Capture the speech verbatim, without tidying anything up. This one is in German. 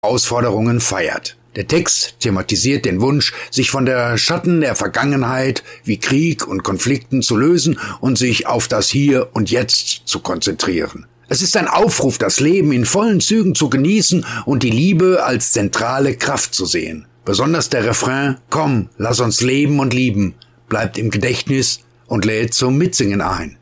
Herausforderungen feiert. Der Text thematisiert den Wunsch, sich von der Schatten der Vergangenheit wie Krieg und Konflikten zu lösen und sich auf das Hier und Jetzt zu konzentrieren. Es ist ein Aufruf, das Leben in vollen Zügen zu genießen und die Liebe als zentrale Kraft zu sehen. Besonders der Refrain „Komm, lass uns leben und lieben“ bleibt im Gedächtnis und lädt zum Mitsingen ein.